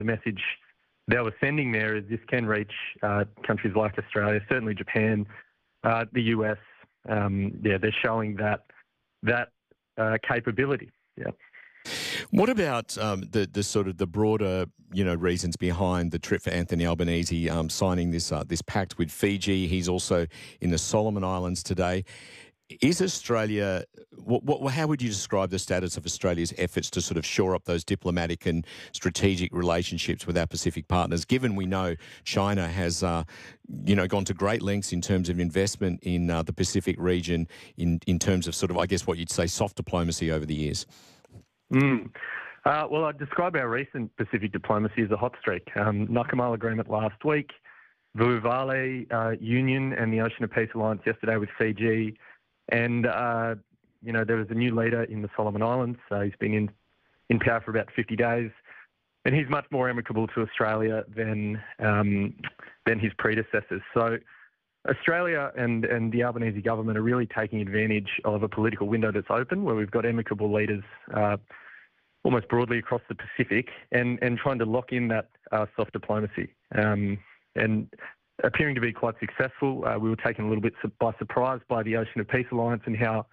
the message they were sending there is this can reach countries like Australia, certainly Japan, the US. They're showing that capability. Yeah. What about the sort of the broader, reasons behind the trip for Anthony Albanese signing this pact with Fiji? He's also in the Solomon Islands today. Is Australia? How would you describe the status of Australia's efforts to sort of shore up those diplomatic and strategic relationships with our Pacific partners? Given we know China has, gone to great lengths in terms of investment in the Pacific region, in terms of sort of, I guess, what you'd say, soft diplomacy over the years. Well, I'd describe our recent Pacific diplomacy as a hot streak. Nakamala Agreement last week, Vuuvale Union and the Ocean of Peace Alliance yesterday with Fiji. And, there was a new leader in the Solomon Islands. He's been in power for about 50 days. And he's much more amicable to Australia than his predecessors. So Australia and the Albanese government are really taking advantage of a political window that's open, where we've got amicable leaders almost broadly across the Pacific and trying to lock in that soft diplomacy. And appearing to be quite successful. We were taken a little bit by surprise by the Ocean of Peace Alliance and how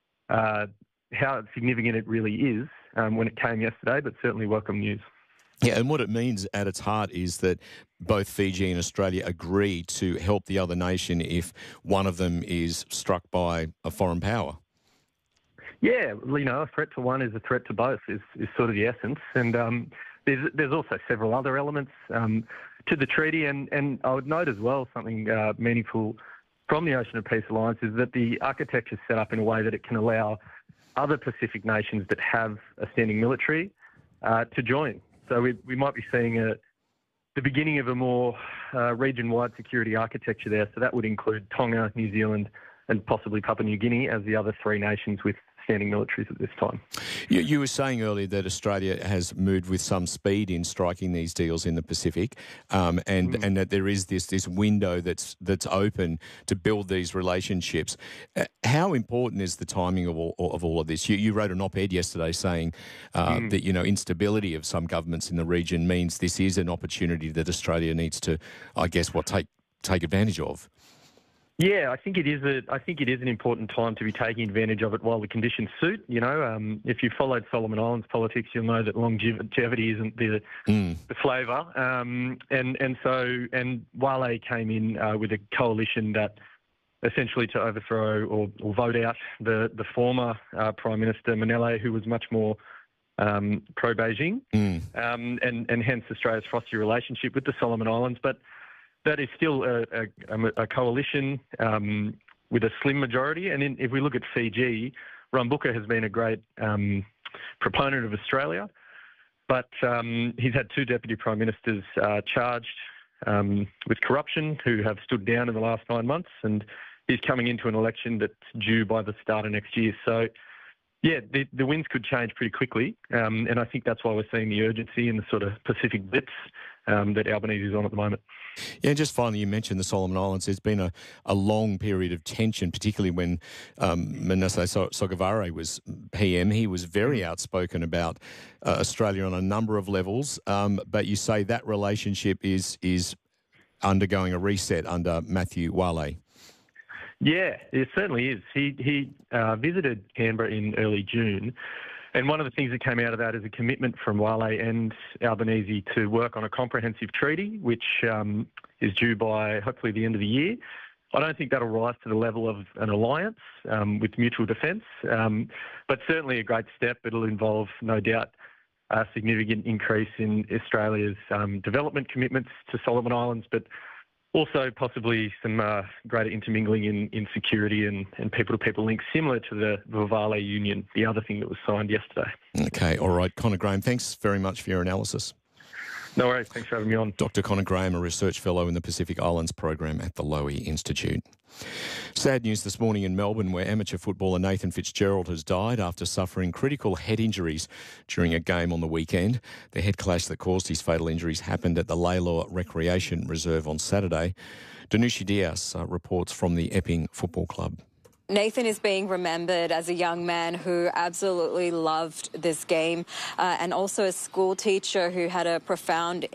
significant it really is when it came yesterday, but certainly welcome news. Yeah, and what it means at its heart is that both Fiji and Australia agree to help the other nation if one of them is struck by a foreign power. Yeah, a threat to one is a threat to both is sort of the essence. And there's also several other elements to the treaty. And I would note as well something meaningful from the Ocean of Peace Alliance is that the architecture is set up in a way that it can allow other Pacific nations that have a standing military to join. So we might be seeing the beginning of a more region-wide security architecture there. So that would include Tonga, New Zealand, and possibly Papua New Guinea as the other three nations with standing militaries at this time. You were saying earlier that Australia has moved with some speed in striking these deals in the Pacific, and that there is this window that's open to build these relationships. How important is the timing of all of this? You wrote an op-ed yesterday saying that instability of some governments in the region means this is an opportunity that Australia needs to, I guess, take advantage of. Yeah, I think it is an important time to be taking advantage of it while the conditions suit. If you followed Solomon Islands politics, you'll know that longevity isn't the flavour. And Wale came in with a coalition that essentially to overthrow or vote out the former Prime Minister Manele, who was much more pro-Beijing, and hence Australia's frosty relationship with the Solomon Islands. But that is still a coalition with a slim majority. And if we look at Fiji, Rambuka has been a great proponent of Australia, but he's had two deputy prime ministers charged with corruption who have stood down in the last 9 months, and he's coming into an election that's due by the start of next year. So, yeah, the winds could change pretty quickly, and I think that's why we're seeing the urgency in the sort of Pacific blitz that Albanese is on at the moment. Yeah, just finally, you mentioned the Solomon Islands. There's been a long period of tension, particularly when Manasseh Sogavare was PM. He was very outspoken about Australia on a number of levels, but you say that relationship is undergoing a reset under Matthew Wale. Yeah, it certainly is. He visited Canberra in early June, and one of the things that came out of that is a commitment from Wale and Albanese to work on a comprehensive treaty, which is due by hopefully the end of the year. I don't think that'll rise to the level of an alliance with mutual defence, but certainly a great step. It'll involve, no doubt, a significant increase in Australia's development commitments to Solomon Islands, but also possibly some greater intermingling in security and people-to-people links, similar to the Vuuvale Union, the other thing that was signed yesterday. Okay, all right. Conor Graham, thanks very much for your analysis. No worries. Thanks for having me on. Dr. Conor Graham, a research fellow in the Pacific Islands program at the Lowy Institute. Sad news this morning in Melbourne, where amateur footballer Nathan Fitzgerald has died after suffering critical head injuries during a game on the weekend. The head clash that caused his fatal injuries happened at the Laylaw Recreation Reserve on Saturday. Danushi Diaz reports from the Epping Football Club. Nathan is being remembered as a young man who absolutely loved this game and also a school teacher who had a profound